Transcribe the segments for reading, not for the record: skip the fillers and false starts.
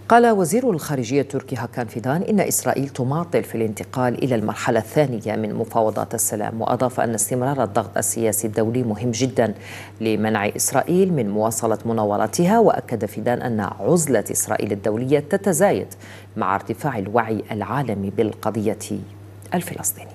قال وزير الخارجية التركي هاكان فيدان إن إسرائيل تماطل في الانتقال إلى المرحلة الثانية من مفاوضات السلام، وأضاف أن استمرار الضغط السياسي الدولي مهم جدا لمنع إسرائيل من مواصلة مناوراتها. وأكد فيدان أن عزلة إسرائيل الدولية تتزايد مع ارتفاع الوعي العالمي بالقضية الفلسطينية.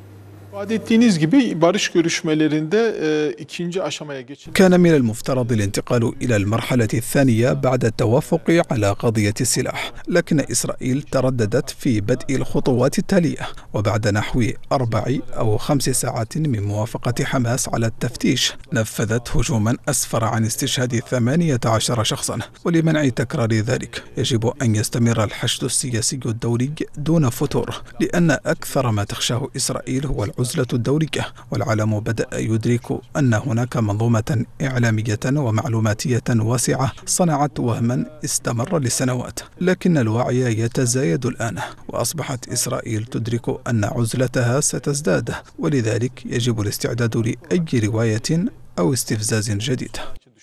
كان من المفترض الانتقال إلى المرحلة الثانية بعد التوافق على قضية السلاح، لكن إسرائيل ترددت في بدء الخطوات التالية. وبعد نحو 4 أو 5 ساعات من موافقة حماس على التفتيش، نفذت هجوما أسفر عن استشهاد 18 شخصا. ولمنع تكرار ذلك يجب أن يستمر الحشد السياسي الدولي دون فتور، لأن أكثر ما تخشاه إسرائيل هو العزلة الدولية. والعالم بدأ يدرك أن هناك منظومة إعلامية ومعلوماتية واسعة صنعت وهما استمر لسنوات، لكن الوعي يتزايد الآن، وأصبحت إسرائيل تدرك أن عزلتها ستزداد، ولذلك يجب الاستعداد لأي رواية أو استفزاز جديد.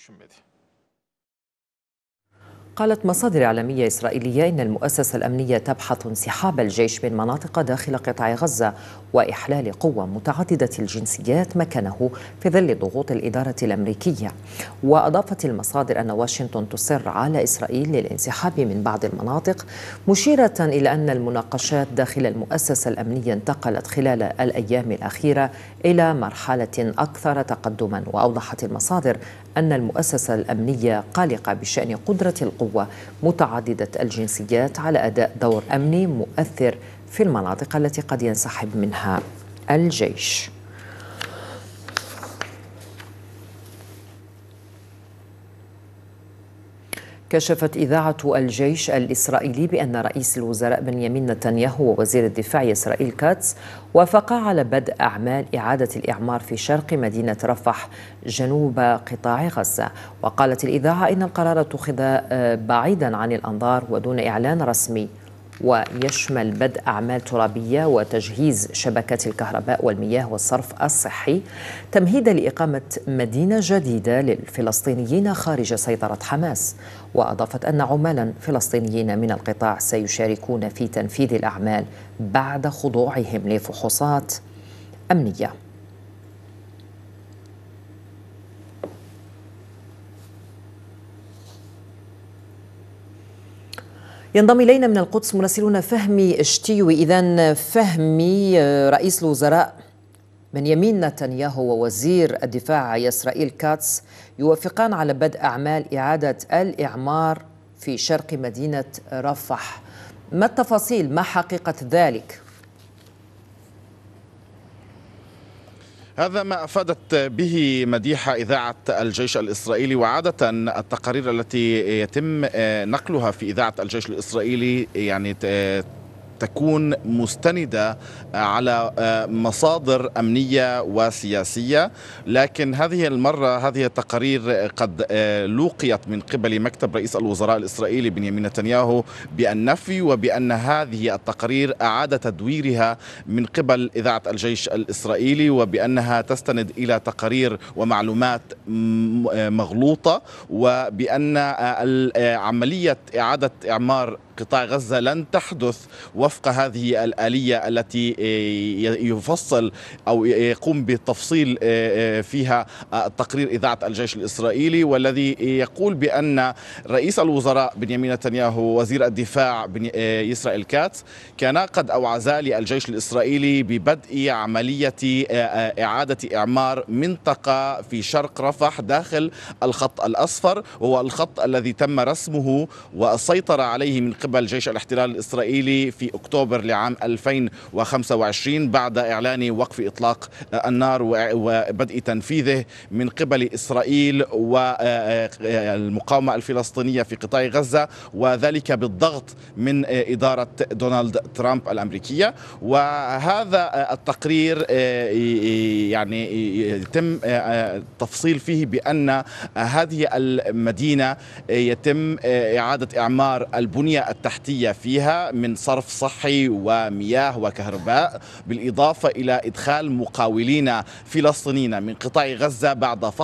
قالت مصادر إعلامية إسرائيلية إن المؤسسة الأمنية تبحث انسحاب الجيش من مناطق داخل قطاع غزة وإحلال قوى متعددة الجنسيات مكانه في ظل ضغوط الإدارة الأمريكية. وأضافت المصادر أن واشنطن تصر على إسرائيل للانسحاب من بعض المناطق، مشيرة إلى أن المناقشات داخل المؤسسة الأمنية انتقلت خلال الأيام الأخيرة إلى مرحلة أكثر تقدما. وأوضحت المصادر أن المؤسسة الأمنية قلقة بشأن قدرة القوة متعددة الجنسيات على أداء دور أمني مؤثر في المناطق التي قد ينسحب منها الجيش. كشفت إذاعة الجيش الإسرائيلي بأن رئيس الوزراء بنيامين نتنياهو ووزير الدفاع إسرائيل كاتس وافقا على بدء أعمال إعادة الإعمار في شرق مدينة رفح جنوب قطاع غزة. وقالت الإذاعة إن القرار اتخذ بعيدا عن الأنظار ودون إعلان رسمي، ويشمل بدء أعمال ترابية وتجهيز شبكات الكهرباء والمياه والصرف الصحي، تمهيدا لإقامة مدينة جديدة للفلسطينيين خارج سيطرة حماس. وأضافت أن عمالا فلسطينيين من القطاع سيشاركون في تنفيذ الأعمال بعد خضوعهم لفحوصات أمنية. ينضم إلينا من القدس مراسلنا فهمي اشتيوي. إذن فهمي، رئيس الوزراء بنيامين نتنياهو ووزير الدفاع إسرائيل كاتس يوافقان على بدء أعمال إعادة الإعمار في شرق مدينة رفح. ما التفاصيل؟ ما حقيقة ذلك؟ هذا ما أفادت به مديحة إذاعة الجيش الإسرائيلي. وعادة التقارير التي يتم نقلها في إذاعة الجيش الإسرائيلي يعني تكون مستندة على مصادر أمنية وسياسية، لكن هذه المرة هذه التقارير قد لوقيت من قبل مكتب رئيس الوزراء الإسرائيلي بنيامين نتنياهو بالنفي، وبأن هذه التقارير أعاد تدويرها من قبل إذاعة الجيش الإسرائيلي، وبأنها تستند إلى تقارير ومعلومات مغلوطة، وبأن عملية إعادة إعمار قطاع غزة لن تحدث وفق هذه الآلية التي يفصل أو يقوم بالتفصيل فيها تقرير إذاعة الجيش الإسرائيلي، والذي يقول بأن رئيس الوزراء بنيامين نتنياهو ووزير الدفاع إسرائيل كاتس كان قد أوعزا للجيش الإسرائيلي ببدء عملية إعادة إعمار منطقة في شرق رفح داخل الخط الأصفر، وهو الخط الذي تم رسمه والسيطرة عليه من قبل جيش الاحتلال الإسرائيلي في أكتوبر لعام 2025 بعد إعلان وقف إطلاق النار وبدء تنفيذه من قبل إسرائيل والمقاومة الفلسطينية في قطاع غزة، وذلك بالضغط من إدارة دونالد ترامب الأمريكية. وهذا التقرير يعني يتم تفصيل فيه بأن هذه المدينة يتم إعادة إعمار البنية التحتية فيها من صرف صحي ومياه وكهرباء، بالإضافة إلى إدخال مقاولين فلسطينيين من قطاع غزة بعد فحص